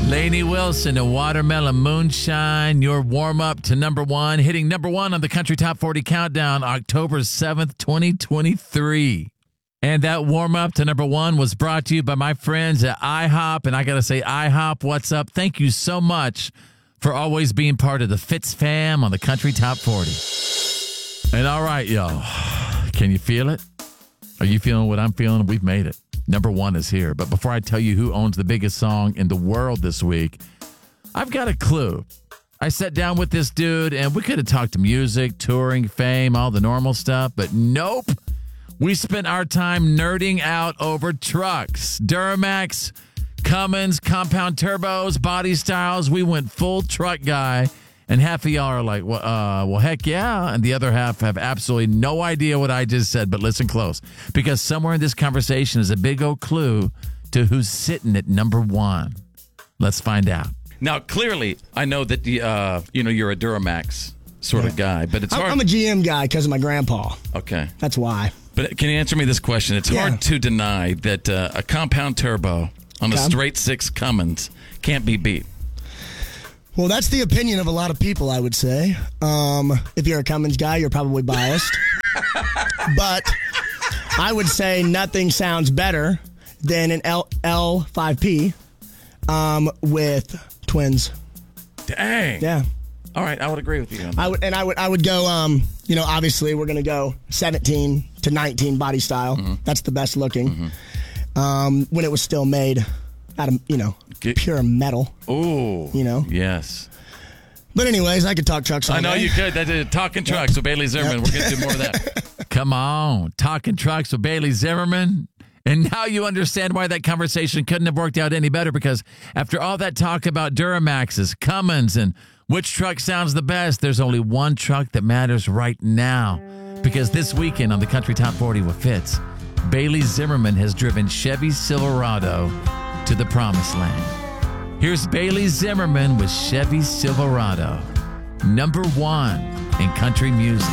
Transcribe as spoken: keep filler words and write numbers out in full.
Lainey Wilson and Watermelon Moonshine, your warm-up to number one, hitting number one on the Country Top forty Countdown, October seventh, twenty twenty-three. And that warm-up to number one was brought to you by my friends at IHOP. And I got to say, IHOP, what's up? Thank you so much for always being part of the Fitz fam on the Country Top forty. And all right, y'all, can you feel it? Are you feeling what I'm feeling? We've made it. Number one is here. But before I tell you who owns the biggest song in the world this week, I've got a clue. I sat down with this dude, and we could have talked to music, touring, fame, all the normal stuff, but nope. We spent our time nerding out over trucks. Duramax, Cummins, compound turbos, body styles. We went full truck guy. And half of y'all are like, well, uh, well, heck yeah. And the other half have absolutely no idea what I just said, but listen close. Because somewhere in this conversation is a big old clue to who's sitting at number one. Let's find out. Now, clearly, I know that the, uh, you know, you're a Duramax sort yeah. of guy, but it's hard. I'm a G M guy because of my grandpa. Okay. That's why. But can you answer me this question? It's yeah. hard to deny that uh, a compound turbo on a okay. straight six Cummins can't be beat. Well, that's the opinion of a lot of people, I would say. Um, if you're a Cummins guy, you're probably biased. But I would say nothing sounds better than an L L five P um, with twins. Dang. Yeah. All right, I would agree with you on that. I would, and I would, I would go. Um, you know, obviously, we're going to go seventeen to nineteen body style. Mm-hmm. That's the best looking. Mm-hmm. Um, when it was still made out of, you know, Get, pure metal. Ooh. You know? Yes. But anyways, I could talk trucks all I know day. you could. That's uh, Talking Trucks yep. with Bailey Zimmerman. Yep. We're going to do more of that. Come on. Talking Trucks with Bailey Zimmerman. And now you understand why that conversation couldn't have worked out any better, because after all that talk about Duramaxes, Cummins, and which truck sounds the best, there's only one truck that matters right now. Because this weekend on the Country Top forty with Fitz, Bailey Zimmerman has driven Chevy Silverado to the promised land. Here's Bailey Zimmerman with Chevy Silverado, number one in country music.